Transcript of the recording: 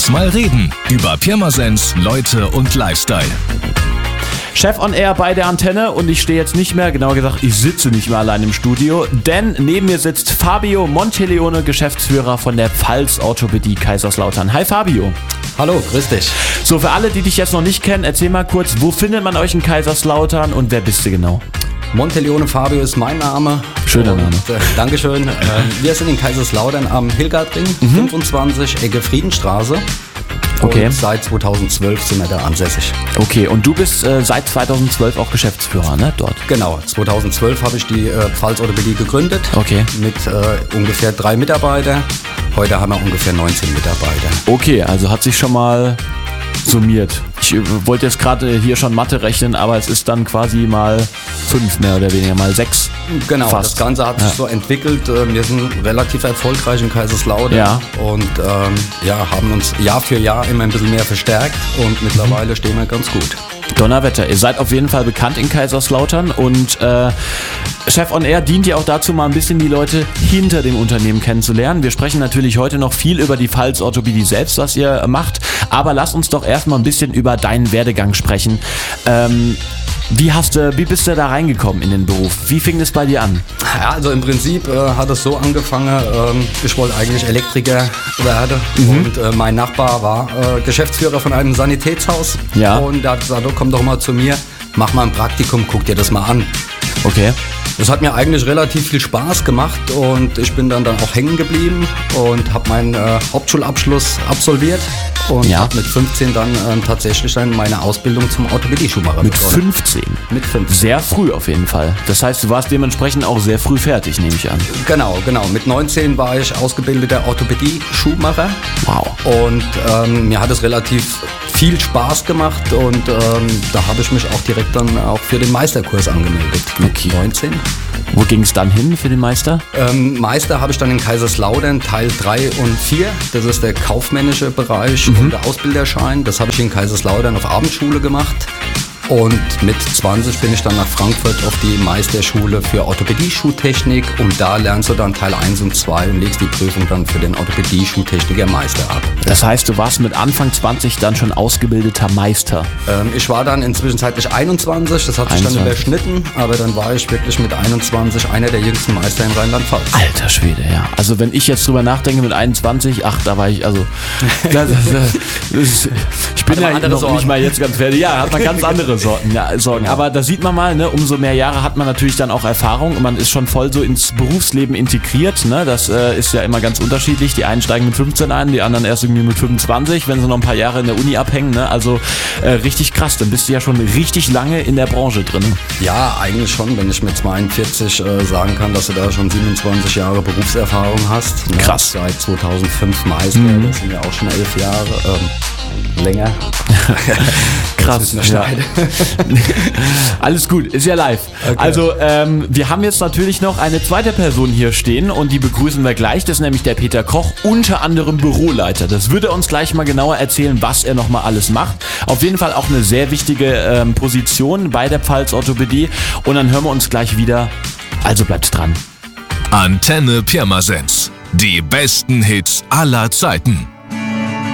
Lass mal reden über Pirmasens, Leute und Lifestyle. Chef on Air bei der Antenne und ich stehe jetzt nicht mehr, genauer gesagt, ich sitze nicht mehr allein im Studio, denn neben mir sitzt Fabio Monteleone, Geschäftsführer von der Pfalz Orthopädie Kaiserslautern. Hi Fabio. Hallo, grüß dich. So, für alle, die dich jetzt noch nicht kennen, erzähl mal kurz, wo findet man euch in Kaiserslautern und wer bist du genau? Monteleone Fabio ist mein Name. Schöner Name. Dankeschön. Wir sind in Kaiserslautern am Hildgartring, 25, Ecke Friedenstraße. Okay. Und seit 2012 sind wir da ansässig. Okay, und du bist seit 2012 auch Geschäftsführer, ne, dort? Genau, 2012 habe ich die Pfalz Orthopädie gegründet. Okay. Mit ungefähr 3 Mitarbeitern. Heute haben wir ungefähr 19 Mitarbeiter. Okay, also hat sich schon mal summiert. Ich wollte jetzt gerade hier schon Mathe rechnen, aber es ist dann quasi mal 5 mehr oder weniger, mal 6. Genau, fast. Das Ganze hat sich so entwickelt. Wir sind relativ erfolgreich in Kaiserslautern und haben uns Jahr für Jahr immer ein bisschen mehr verstärkt und mittlerweile stehen wir ganz gut. Donnerwetter, ihr seid auf jeden Fall bekannt in Kaiserslautern und Chef on Air dient ja auch dazu, mal ein bisschen die Leute hinter dem Unternehmen kennenzulernen. Wir sprechen natürlich heute noch viel über die Pfalz Orthopädie selbst, was ihr macht, aber lass uns doch erstmal ein bisschen über deinen Werdegang sprechen. Wie bist du da reingekommen in den Beruf? Wie fing es bei dir an? Ja, also im Prinzip hat es so angefangen, ich wollte eigentlich Elektriker werden und mein Nachbar war Geschäftsführer von einem Sanitätshaus und der hat gesagt, komm doch mal zu mir, mach mal ein Praktikum, guck dir das mal an. Okay. Das hat mir eigentlich relativ viel Spaß gemacht und ich bin dann auch hängen geblieben und habe meinen Hauptschulabschluss absolviert und habe mit 15 dann tatsächlich dann meine Ausbildung zum Orthopädie-Schuhmacher begonnen. Mit 15? Mit 15. Sehr früh auf jeden Fall. Das heißt, du warst dementsprechend auch sehr früh fertig, nehme ich an. Genau. Mit 19 war ich ausgebildeter Orthopädie-Schuhmacher. Wow. Und mir hat es relativ viel Spaß gemacht und da habe ich mich auch direkt dann auch für den Meisterkurs angemeldet. Okay. 19. Wo ging es dann hin für den Meister? Meister habe ich dann in Kaiserslautern Teil 3 und 4. Das ist der kaufmännische Bereich und der Ausbilderschein. Das habe ich in Kaiserslautern auf Abendschule gemacht. Und mit 20 bin ich dann nach Frankfurt auf die Meisterschule für Orthopädie-Schuhtechnik und da lernst du dann Teil 1 und 2 und legst die Prüfung dann für den Orthopädie-Schuhtechniker Meister ab. Das heißt, du warst mit Anfang 20 dann schon ausgebildeter Meister? Ich war dann inzwischen zeitlich 21, das hat sich dann überschnitten, aber dann war ich wirklich mit 21 einer der jüngsten Meister in Rheinland-Pfalz. Alter Schwede, ja. Also wenn ich jetzt drüber nachdenke mit 21, da war ich, also ich bin ja noch nicht mal jetzt ganz fertig. Ja, hat man ganz andere Sorgen. Aber da sieht man mal, ne, umso mehr Jahre hat man natürlich dann auch Erfahrung und man ist schon voll so ins Berufsleben integriert. Ne? Das ist ja immer ganz unterschiedlich. Die einen steigen mit 15 ein, die anderen erst irgendwie mit 25, wenn sie noch ein paar Jahre in der Uni abhängen. Ne? Also richtig krass, dann bist du ja schon richtig lange in der Branche drin. Ja, eigentlich schon, wenn ich mit 42 sagen kann, dass du da schon 27 Jahre Berufserfahrung hast. Ne? Krass. Seit 2005 Meister, das sind ja auch schon 11 Jahre. Länger. Krass. Ja. Alles gut, ist ja live. Okay. Also wir haben jetzt natürlich noch eine zweite Person hier stehen und die begrüßen wir gleich. Das ist nämlich der Peter Koch, unter anderem Büroleiter. Das würde er uns gleich mal genauer erzählen, was er nochmal alles macht. Auf jeden Fall auch eine sehr wichtige Position bei der Pfalz Orthopädie und dann hören wir uns gleich wieder. Also bleibt dran. Antenne Pirmasens. Die besten Hits aller Zeiten.